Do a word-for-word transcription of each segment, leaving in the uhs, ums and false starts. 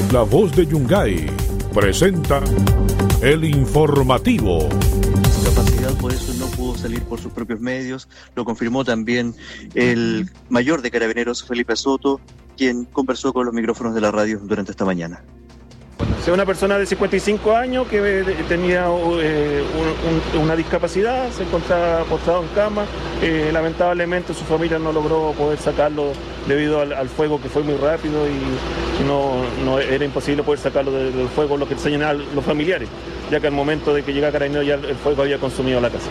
La Voz de Yungay presenta el informativo. Discapacidad, por eso no pudo salir por sus propios medios. Lo confirmó también el mayor de Carabineros, Felipe Soto, quien conversó con los micrófonos de la radio durante esta mañana. Es una persona de cincuenta y cinco años que tenía eh, un, un, una discapacidad, se encontraba postrado en cama. Eh, lamentablemente su familia no logró poder sacarlo debido al, al fuego, que fue muy rápido y no, no era imposible poder sacarlo del, del fuego, lo que enseñan los familiares, ya que al momento de que llega Carabineros ya el fuego había consumido la casa.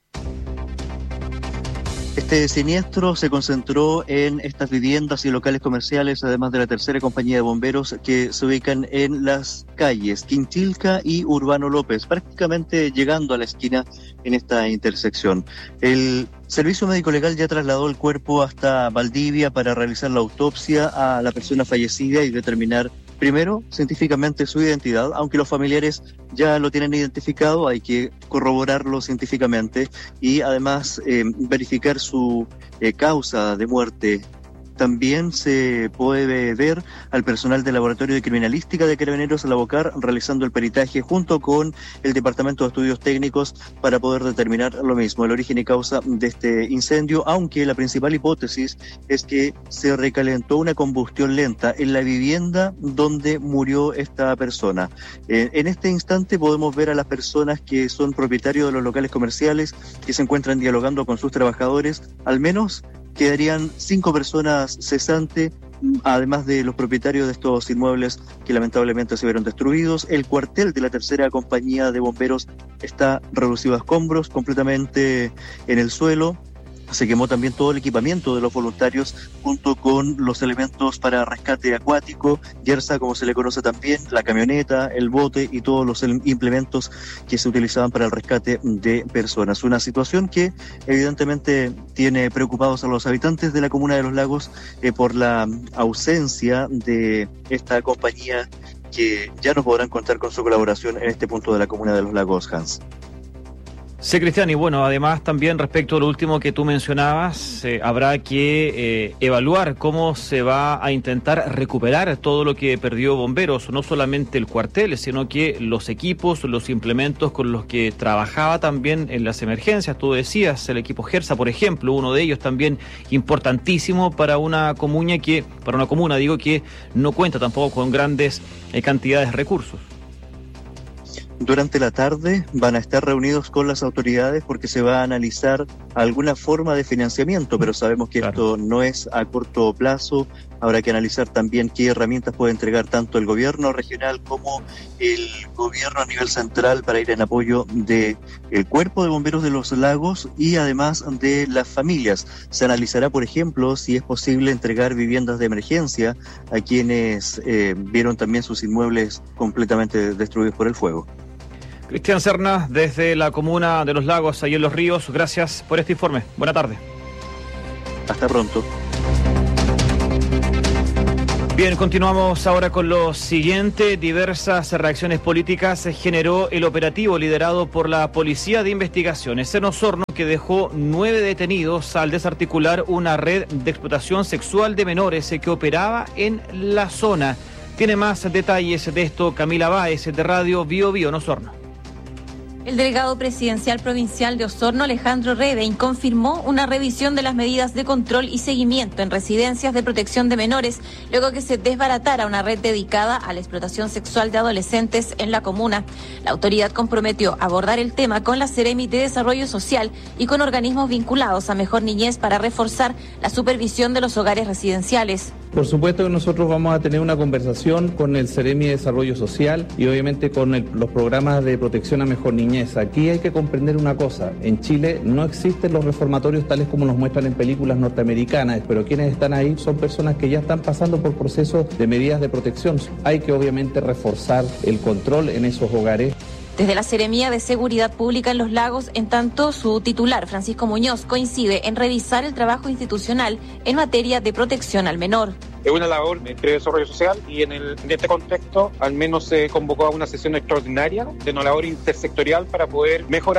Este siniestro se concentró en estas viviendas y locales comerciales, además de la tercera compañía de bomberos que se ubican en las calles Quinchilca y Urbano López, prácticamente llegando a la esquina en esta intersección. El Servicio Médico Legal ya trasladó el cuerpo hasta Valdivia para realizar la autopsia a la persona fallecida y determinar primero científicamente su identidad, aunque los familiares ya lo tienen identificado, hay que corroborarlo científicamente y además eh, verificar su eh, causa de muerte. También se puede ver al personal del Laboratorio de Criminalística de Carabineros, la BOCAR, realizando el peritaje junto con el Departamento de Estudios Técnicos para poder determinar lo mismo, el origen y causa de este incendio, aunque la principal hipótesis es que se recalentó una combustión lenta en la vivienda donde murió esta persona. Eh, en este instante podemos ver a las personas que son propietarios de los locales comerciales, que se encuentran dialogando con sus trabajadores. Al menos quedarían cinco personas cesantes, además de los propietarios de estos inmuebles que lamentablemente se vieron destruidos. El cuartel de la tercera compañía de bomberos está reducido a escombros, completamente en el suelo. Se quemó también todo el equipamiento de los voluntarios junto con los elementos para rescate acuático, Yersa como se le conoce también, la camioneta, el bote y todos los implementos que se utilizaban para el rescate de personas. Una situación que evidentemente tiene preocupados a los habitantes de la comuna de Los Lagos eh, por la ausencia de esta compañía, que ya no podrán contar con su colaboración en este punto de la comuna de Los Lagos, Hans. Sí, Cristian, y bueno, además también respecto a lo último que tú mencionabas, eh, habrá que eh, evaluar cómo se va a intentar recuperar todo lo que perdió Bomberos, no solamente el cuartel, sino que los equipos, los implementos con los que trabajaba también en las emergencias. Tú decías, el equipo Gersa, por ejemplo, uno de ellos también importantísimo para una comuna que, para una comuna, digo, que no cuenta tampoco con grandes eh, cantidades de recursos. Durante la tarde van a estar reunidos con las autoridades porque se va a analizar alguna forma de financiamiento, pero sabemos que claro, esto no es a corto plazo. Habrá que analizar también qué herramientas puede entregar tanto el gobierno regional como el gobierno a nivel central para ir en apoyo del Cuerpo de Bomberos de Los Lagos y además de las familias. Se analizará, por ejemplo, si es posible entregar viviendas de emergencia a quienes eh, vieron también sus inmuebles completamente destruidos por el fuego. Cristian Serna, desde la comuna de Los Lagos, ahí en Los Ríos, gracias por este informe. Buena tarde. Hasta pronto. Bien, continuamos ahora con lo siguiente. Diversas reacciones políticas generó el operativo liderado por la Policía de Investigaciones en Osorno, que dejó nueve detenidos al desarticular una red de explotación sexual de menores que operaba en la zona. Tiene más detalles de esto Camila Báez, de Radio Bio Bio en Osorno. El delegado presidencial provincial de Osorno, Alejandro Redein, confirmó una revisión de las medidas de control y seguimiento en residencias de protección de menores, luego que se desbaratara una red dedicada a la explotación sexual de adolescentes en la comuna. La autoridad comprometió abordar el tema con la Seremi de Desarrollo Social y con organismos vinculados a Mejor Niñez para reforzar la supervisión de los hogares residenciales. Por supuesto que nosotros vamos a tener una conversación con el Seremi de Desarrollo Social y obviamente con el, los programas de protección a Mejor Niñez. Aquí hay que comprender una cosa, en Chile no existen los reformatorios tales como los muestran en películas norteamericanas, pero quienes están ahí son personas que ya están pasando por procesos de medidas de protección. Hay que obviamente reforzar el control en esos hogares. Desde la Seremía de Seguridad Pública en Los Lagos, en tanto, su titular, Francisco Muñoz, coincide en revisar el trabajo institucional en materia de protección al menor. Es una labor de desarrollo social y en, el, en este contexto al menos se convocó a una sesión extraordinaria de una labor intersectorial para poder mejorar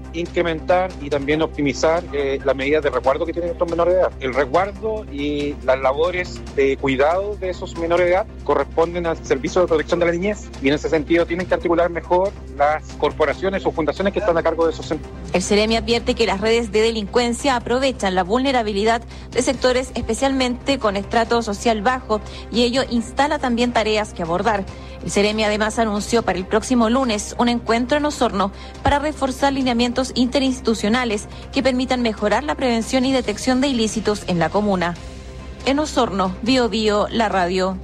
incrementar y también optimizar eh, las medidas de resguardo que tienen estos menores de edad. El resguardo y las labores de cuidado de esos menores de edad corresponden al Servicio de Protección de la Niñez y en ese sentido tienen que articular mejor las corporaciones o fundaciones que están a cargo de esos centros. El Ceremi advierte que las redes de delincuencia aprovechan la vulnerabilidad de sectores especialmente con estrato social bajo y ello instala también tareas que abordar. El Ceremi además anunció para el próximo lunes un encuentro en Osorno para reforzar lineamientos interinstitucionales que permitan mejorar la prevención y detección de ilícitos en la comuna. En Osorno, Bio Bio, la radio.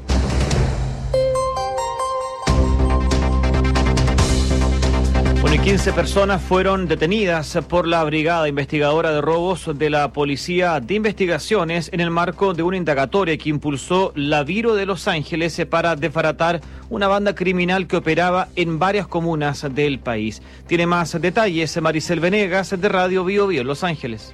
Bueno, y quince personas fueron detenidas por la Brigada Investigadora de Robos de la Policía de Investigaciones en el marco de una indagatoria que impulsó la Viro de Los Ángeles para desbaratar una banda criminal que operaba en varias comunas del país. Tiene más detalles Maricel Venegas de Radio Bio Bio Los Ángeles.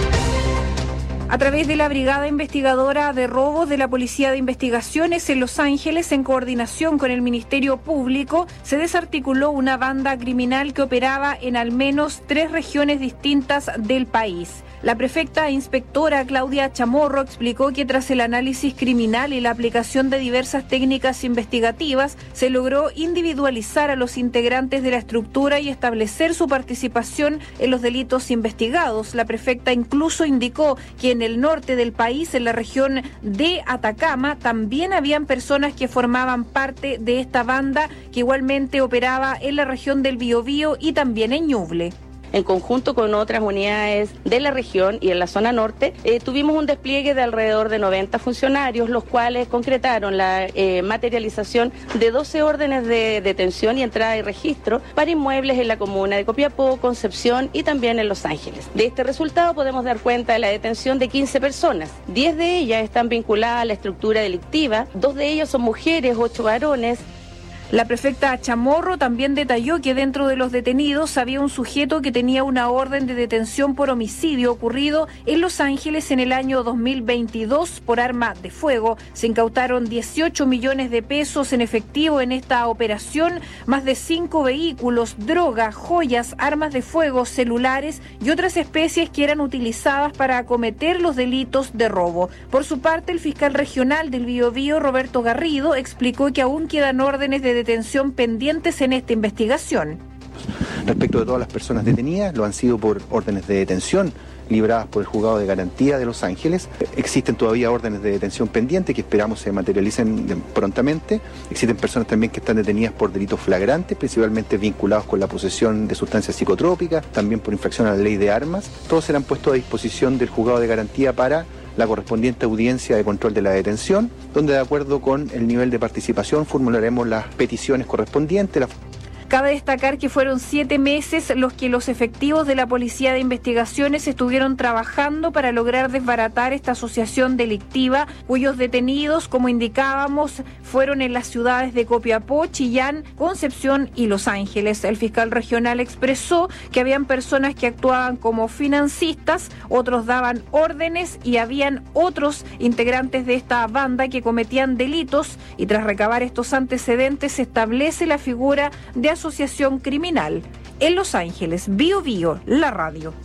A través de la Brigada Investigadora de Robos de la Policía de Investigaciones en Los Ángeles, en coordinación con el Ministerio Público, se desarticuló una banda criminal que operaba en al menos tres regiones distintas del país. La prefecta e inspectora Claudia Chamorro explicó que tras el análisis criminal y la aplicación de diversas técnicas investigativas, se logró individualizar a los integrantes de la estructura y establecer su participación en los delitos investigados. La prefecta incluso indicó que en el norte del país, en la región de Atacama, también habían personas que formaban parte de esta banda que igualmente operaba en la región del Biobío y también en Ñuble. En conjunto con otras unidades de la región y en la zona norte, eh, tuvimos un despliegue de alrededor de noventa funcionarios, los cuales concretaron la eh, materialización de doce órdenes de detención y entrada y registro para inmuebles en la comuna de Copiapó, Concepción y también en Los Ángeles. De este resultado podemos dar cuenta de la detención de quince personas. diez de ellas están vinculadas a la estructura delictiva, dos de ellos son mujeres, ocho varones. La prefecta Chamorro también detalló que dentro de los detenidos había un sujeto que tenía una orden de detención por homicidio ocurrido en Los Ángeles en el año dos mil veintidós por arma de fuego. Se incautaron dieciocho millones de pesos en efectivo en esta operación, más de cinco vehículos, droga, joyas, armas de fuego, celulares y otras especies que eran utilizadas para acometer los delitos de robo. Por su parte, el fiscal regional del Biobío, Roberto Garrido, explicó que aún quedan órdenes de detención pendientes en esta investigación. Respecto de todas las personas detenidas, lo han sido por órdenes de detención libradas por el Juzgado de Garantía de Los Ángeles. Existen todavía órdenes de detención pendientes que esperamos se materialicen prontamente. Existen personas también que están detenidas por delitos flagrantes, principalmente vinculados con la posesión de sustancias psicotrópicas, también por infracción a la ley de armas. Todos serán puestos a disposición del Juzgado de Garantía para la correspondiente audiencia de control de la detención, donde de acuerdo con el nivel de participación formularemos las peticiones correspondientes. La... Cabe destacar que fueron siete meses los que los efectivos de la Policía de Investigaciones estuvieron trabajando para lograr desbaratar esta asociación delictiva, cuyos detenidos, como indicábamos, fueron en las ciudades de Copiapó, Chillán, Concepción y Los Ángeles. El fiscal regional expresó que habían personas que actuaban como financistas, otros daban órdenes y habían otros integrantes de esta banda que cometían delitos, y tras recabar estos antecedentes se establece la figura de asociación criminal. En Los Ángeles, Bio Bio, la radio.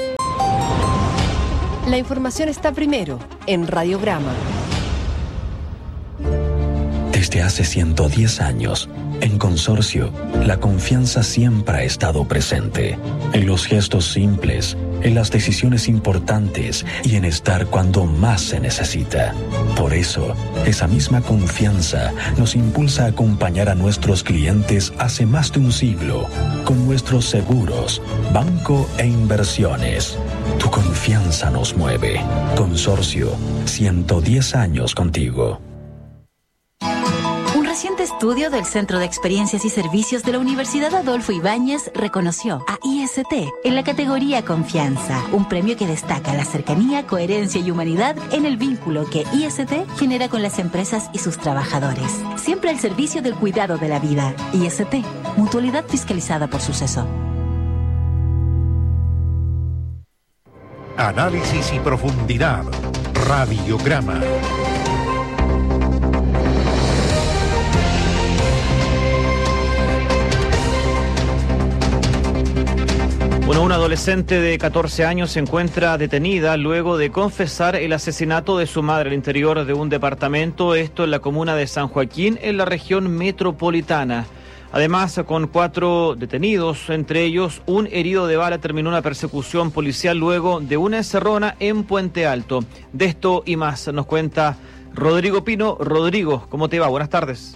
La información está primero en Radiograma. Desde hace ciento diez años, en Consorcio, la confianza siempre ha estado presente. En los gestos simples, en las decisiones importantes y en estar cuando más se necesita. Por eso, esa misma confianza nos impulsa a acompañar a nuestros clientes hace más de un siglo con nuestros seguros, banco e inversiones. Tu confianza nos mueve. Consorcio, ciento diez años contigo. Un reciente estudio del Centro de Experiencias y Servicios de la Universidad Adolfo Ibáñez reconoció a I S T en la categoría Confianza, un premio que destaca la cercanía, coherencia y humanidad en el vínculo que I S T genera con las empresas y sus trabajadores. Siempre al servicio del cuidado de la vida. I S T, mutualidad fiscalizada por Suceso. Análisis y profundidad. Radiograma. Bueno, un adolescente adolescente de catorce años se encuentra detenida luego de confesar el asesinato de su madre al interior de un departamento, esto en la comuna de San Joaquín, en la región metropolitana. Además, con cuatro detenidos, entre ellos un herido de bala, terminó una persecución policial luego de una encerrona en Puente Alto. De esto y más nos cuenta Rodrigo Pino. Rodrigo, ¿cómo te va? Buenas tardes.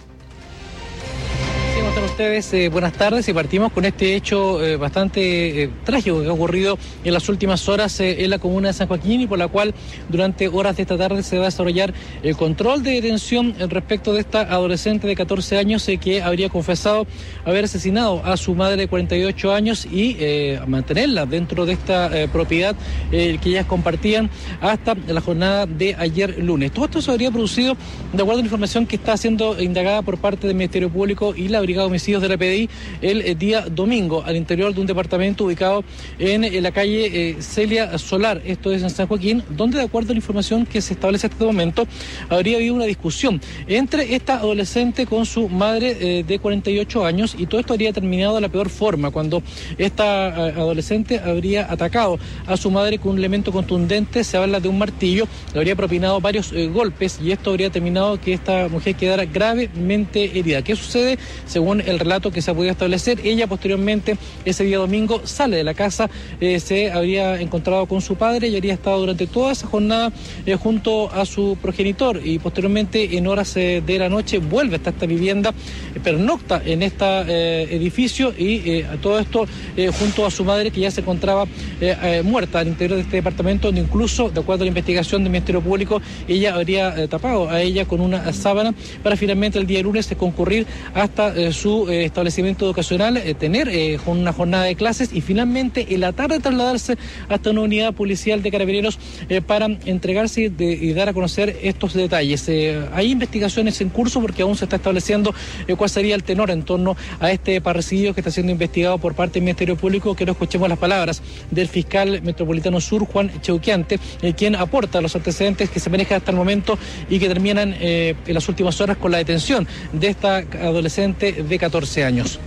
¿Cómo están ustedes? Eh, buenas tardes, y partimos con este hecho eh, bastante eh, trágico que ha ocurrido en las últimas horas eh, en la comuna de San Joaquín, y por la cual durante horas de esta tarde se va a desarrollar el control de detención respecto de esta adolescente de catorce años eh, que habría confesado haber asesinado a su madre de cuarenta y ocho años y eh, mantenerla dentro de esta eh, propiedad eh, que ellas compartían hasta la jornada de ayer lunes. Todo esto se habría producido de acuerdo a la información que está siendo indagada por parte del Ministerio Público y la Brigada de Homicidios de la P D I el, el día domingo al interior de un departamento ubicado en, en la calle eh, Celia Solar, esto es en San Joaquín, donde de acuerdo a la información que se establece hasta este momento habría habido una discusión entre esta adolescente con su madre eh, de cuarenta y ocho años, y todo esto habría terminado de la peor forma cuando esta eh, adolescente habría atacado a su madre con un elemento contundente, se habla de un martillo, le habría propinado varios eh, golpes, y esto habría terminado que esta mujer quedara gravemente herida. ¿Qué sucede? Según el relato que se ha podido establecer, ella posteriormente, ese día domingo, sale de la casa, eh, se habría encontrado con su padre y habría estado durante toda esa jornada eh, junto a su progenitor, y posteriormente en horas eh, de la noche vuelve hasta esta vivienda, eh, pernocta en este eh, edificio, y eh, todo esto eh, junto a su madre, que ya se encontraba eh, eh, muerta al interior de este departamento, donde incluso, de acuerdo a la investigación del Ministerio Público, ella habría eh, tapado a ella con una sábana para finalmente el día lunes concurrir hasta eh, su eh, establecimiento educacional, eh, tener eh, una jornada de clases, y finalmente en la tarde trasladarse hasta una unidad policial de Carabineros eh, para entregarse de, y dar a conocer estos detalles. Eh, hay investigaciones en curso porque aún se está estableciendo eh, cuál sería el tenor en torno a este parricidio que está siendo investigado por parte del Ministerio Público. Quiero escuchemos las palabras del fiscal metropolitano sur, Juan Cheuquiante, eh, quien aporta los antecedentes que se manejan hasta el momento y que terminan eh, en las últimas horas con la detención de esta adolescente de catorce años.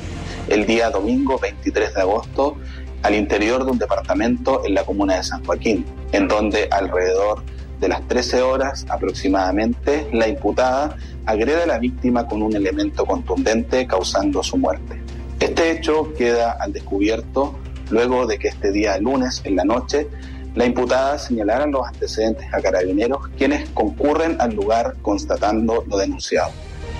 El día domingo veintitrés de agosto, al interior de un departamento en la comuna de San Joaquín, en donde alrededor de las trece horas aproximadamente, la imputada agrede a la víctima con un elemento contundente, causando su muerte. Este hecho queda al descubierto luego de que este día lunes en la noche la imputada señalara los antecedentes a Carabineros, quienes concurren al lugar constatando lo denunciado.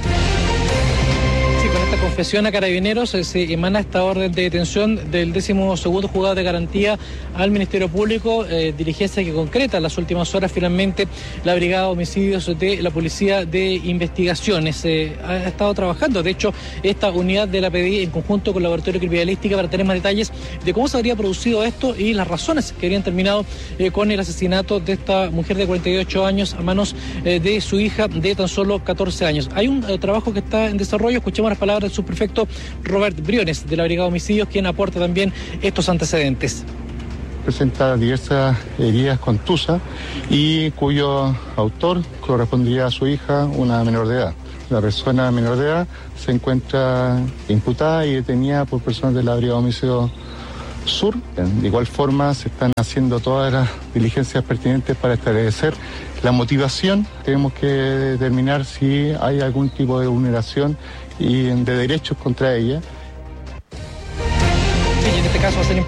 Sí, con esta confesión a Carabineros eh, se emana esta orden de detención del décimo segundo juzgado de garantía al Ministerio Público, eh, diligencia que concreta en las últimas horas finalmente la Brigada de Homicidios de la Policía de Investigaciones. Eh, ha estado trabajando, de hecho, esta unidad de la P D I en conjunto con el Laboratorio de Criminalística para tener más detalles de cómo se habría producido esto y las razones que habrían terminado eh, con el asesinato de esta mujer de cuarenta y ocho años a manos eh, de su hija de tan solo catorce años. Hay un eh, trabajo que está en desarrollo. Escuchemos las palabras del subprefecto Robert Briones de la Brigada de Homicidios, quien aporta también estos antecedentes. Presenta diversas heridas contusas y cuyo autor correspondería a su hija, una menor de edad. La persona menor de edad se encuentra imputada y detenida por personas de la Brigada de Homicidios Sur. De igual forma, se están haciendo todas las diligencias pertinentes para establecer la motivación. Tenemos que determinar si hay algún tipo de vulneración y de derechos contra ella. Sí, en este caso va a ser